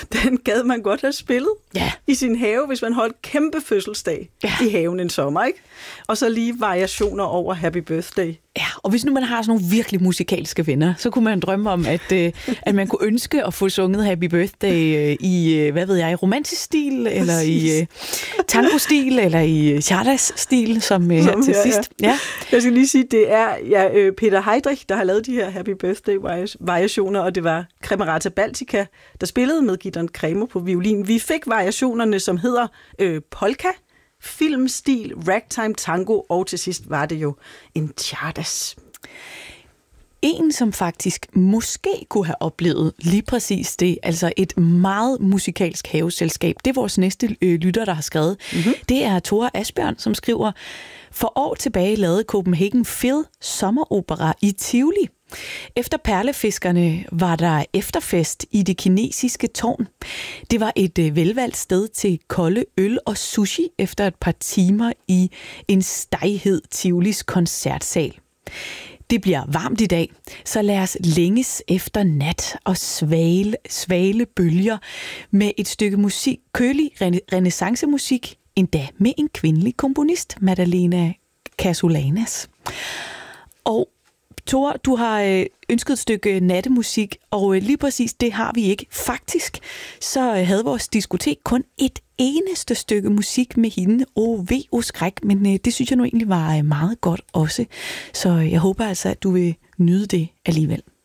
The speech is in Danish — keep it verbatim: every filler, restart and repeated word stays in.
den gad man godt have spillet ja. i sin have, hvis man holdt kæmpe fødselsdag ja. i haven en sommer, ikke? Og så lige variationer over Happy Birthday. Ja, og hvis nu man har sådan nogle virkelig musikalske venner, så kunne man drømme om, at, øh, at man kunne ønske at få sunget Happy Birthday øh, i, øh, hvad ved jeg, romantisk stil, eller Præcis. i øh, tango-stil, eller i chardas-stil, som, øh, som til her, sidst. Ja. Ja. Jeg skal lige sige, det er ja, øh, Peter Heydrich, der har lavet de her Happy Birthday-variationer, og det var Cremerata Baltica, der spillede med Gidon Kremer på violin. Vi fik variationerne, som hedder øh, polka, filmstil, ragtime, tango, og til sidst var det jo en chardas. En, som faktisk måske kunne have oplevet lige præcis det, altså et meget musikalsk haveselskab, det er vores næste øh, lytter, der har skrevet. Mm-hmm. Det er Tore Asbjørn, som skriver, for år tilbage lavede Copenhagen Phil sommeropera i Tivoli. Efter perlefiskerne var der efterfest i det kinesiske tårn. Det var et øh, velvalgt sted til kolde øl og sushi efter et par timer i en stejhed Tivolis koncertsal. Det bliver varmt i dag, så lad os længes efter nat og svale, svale bølger med et stykke musik, kølig renaissancemusik, endda med en kvindelig komponist, Madalena Casulanas. Og Tore, du har ønsket et stykke nattemusik, og lige præcis det har vi ikke. Faktisk så havde vores diskotek kun et eneste stykke musik med hende. Åh, ved o skræk, men det synes jeg nu egentlig var meget godt også. Så jeg håber altså, at du vil nyde det alligevel.